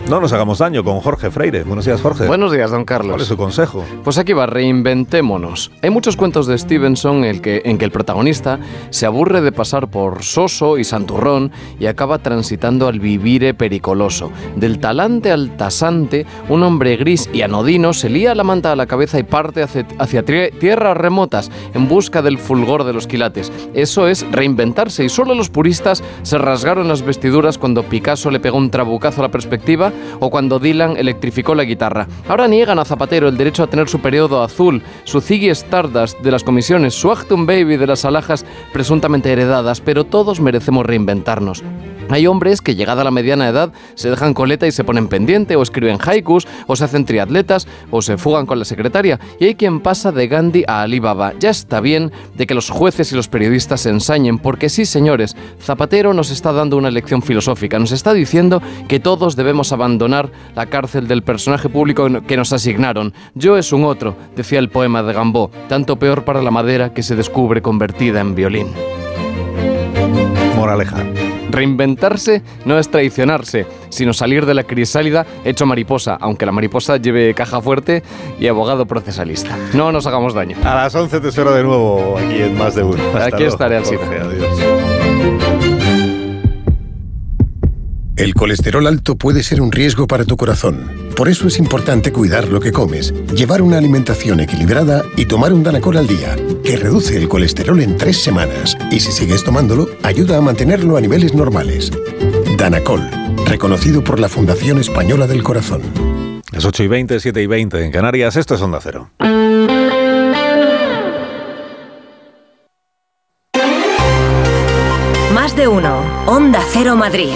No nos hagamos daño con Jorge Freire. Buenos días, Jorge. Buenos días, don Carlos. ¿Cuál es su consejo? Pues aquí va, reinventémonos. Hay muchos cuentos de Stevenson en que el protagonista se aburre de pasar por soso y santurrón y acaba transitando al vivire pericoloso. Del talante al tasante, un hombre gris y anodino se lía la manta a la cabeza y parte hacia tierras remotas en busca del fulgor de los quilates. Eso es reinventarse, y solo los puristas se rasgaron las vestiduras cuando Picasso le pegó un trabucazo a la perspectiva o cuando Dylan electrificó la guitarra. Ahora niegan a Zapatero el derecho a tener su periodo azul, su Ziggy Stardust de las comisiones, su Achtung Baby de las alhajas presuntamente heredadas, pero todos merecemos reinventarnos. Hay hombres que, llegada a la mediana edad, se dejan coleta y se ponen pendiente, o escriben haikus, o se hacen triatletas, o se fugan con la secretaria. Y hay quien pasa de Gandhi a Ali Baba. Ya está bien de que los jueces y los periodistas se ensañen, porque sí, señores, Zapatero nos está dando una lección filosófica. Nos está diciendo que todos debemos abandonar la cárcel del personaje público que nos asignaron. Yo es un otro, decía el poema de Gambó, tanto peor para la madera que se descubre convertida en violín. Moraleja. Reinventarse no es traicionarse, sino salir de la crisálida hecho mariposa, aunque la mariposa lleve caja fuerte y abogado procesalista. No nos hagamos daño. A las 11 te espero de nuevo aquí en Más de Uno. Aquí estaré, Alsina. Adiós. El colesterol alto puede ser un riesgo para tu corazón. Por eso es importante cuidar lo que comes, llevar una alimentación equilibrada y tomar un Danacol al día, que reduce el colesterol en 3 semanas. Y si sigues tomándolo, ayuda a mantenerlo a niveles normales. Danacol, reconocido por la Fundación Española del Corazón. Es 8:20, 7:20 en Canarias. Esto es Onda Cero. Más de uno. Onda Cero Madrid.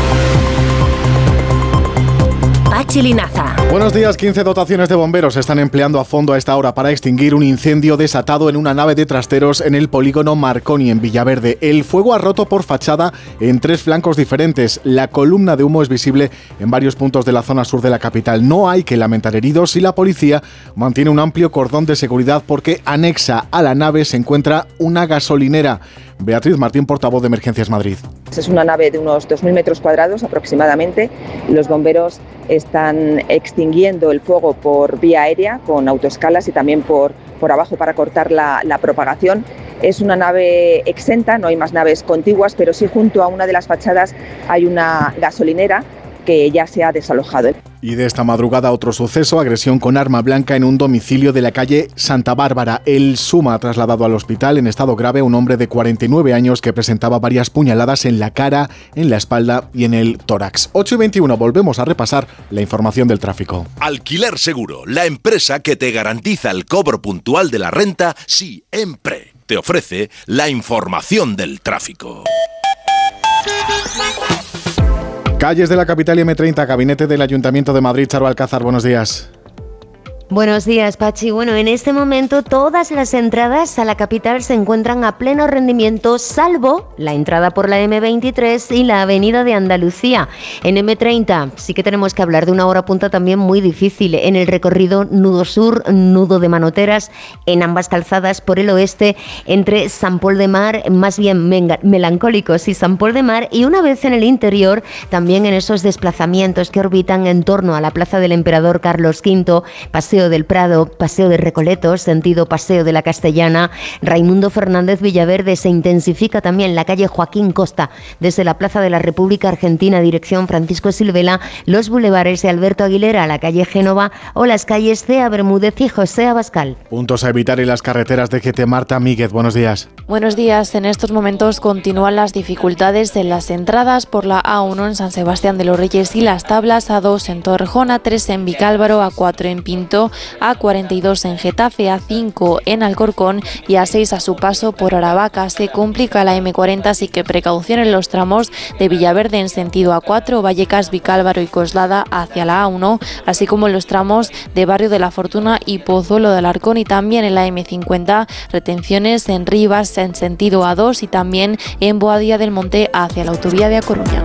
Pachi Linaza. Buenos días. 15 dotaciones de bomberos se están empleando a fondo a esta hora para extinguir un incendio desatado en una nave de trasteros en el polígono Marconi, en Villaverde. El fuego ha roto por fachada en 3 flancos diferentes. La columna de humo es visible en varios puntos de la zona sur de la capital. No hay que lamentar heridos y la policía mantiene un amplio cordón de seguridad porque anexa a la nave se encuentra una gasolinera. Beatriz Martín, portavoz de Emergencias Madrid. Es una nave de unos 2.000 metros cuadrados aproximadamente. Los bomberos están extinguiendo el fuego por vía aérea con autoescalas y también por abajo para cortar la propagación. Es una nave exenta, no hay más naves contiguas, pero sí junto a una de las fachadas hay una gasolinera que ya se ha desalojado. Y de esta madrugada otro suceso, agresión con arma blanca en un domicilio de la calle Santa Bárbara. El SUMA ha trasladado al hospital en estado grave a un hombre de 49 años que presentaba varias puñaladas en la cara, en la espalda y en el tórax. 8:21, volvemos a repasar la información del tráfico. Alquiler Seguro, la empresa que te garantiza el cobro puntual de la renta siempre. Te ofrece la información del tráfico. Calles de la capital y M30, gabinete del Ayuntamiento de Madrid. Charo Alcázar, buenos días. Buenos días, Pachi. Bueno, en este momento todas las entradas a la capital se encuentran a pleno rendimiento, salvo la entrada por la M23 y la Avenida de Andalucía. En M30 sí que tenemos que hablar de una hora punta también muy difícil. En el recorrido nudo sur, nudo de Manoteras, en ambas calzadas por el oeste, entre San Pol de Mar, más bien Melancólicos y San Pol de Mar, y una vez en el interior, también en esos desplazamientos que orbitan en torno a la Plaza del Emperador Carlos V, Paseo del Prado, Paseo de Recoletos, sentido Paseo de la Castellana, Raimundo Fernández Villaverde. Se intensifica también la calle Joaquín Costa, desde la Plaza de la República Argentina, dirección Francisco Silvela, los bulevares de Alberto Aguilera, la calle Génova o las calles Cea Bermúdez y José Abascal. Puntos a evitar en las carreteras de GT. Marta Míguez, buenos días. Buenos días. En estos momentos continúan las dificultades en las entradas por la A1 en San Sebastián de los Reyes y Las Tablas, A2 en Torrejón, A3 en Vicálvaro, A4 en Pinto, A42 en Getafe, A5 en Alcorcón y A6 a su paso por Aravaca. Se complica la M40, así que precaución en los tramos de Villaverde en sentido A4, Vallecas, Vicálvaro y Coslada hacia la A1, así como en los tramos de Barrio de la Fortuna y Pozuelo de Alarcón, y también en la M50, retenciones en Rivas en sentido A2 y también en Boadilla del Monte hacia la autovía de A Coruña.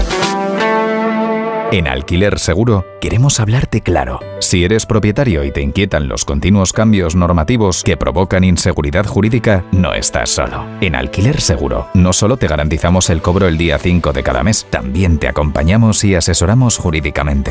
En Alquiler Seguro queremos hablarte claro. Si eres propietario y te inquietan los continuos cambios normativos que provocan inseguridad jurídica, no estás solo. En Alquiler Seguro no solo te garantizamos el cobro el día 5 de cada mes, también te acompañamos y asesoramos jurídicamente.